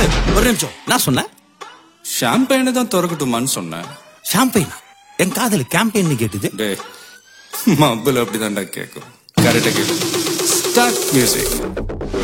ஒரு நிமிஷம், நான் சொன்னேன் ஷாம்பெயினை தான் திறக்கட்டுமான்னு சொன்னேன். ஷாம்பெயின். என் காதல கேம்பெயின் கேட்டுது. டே மబ్బுல அப்படிதான்டா கேட்கும். கரெக்டா கேட்கும். Start music.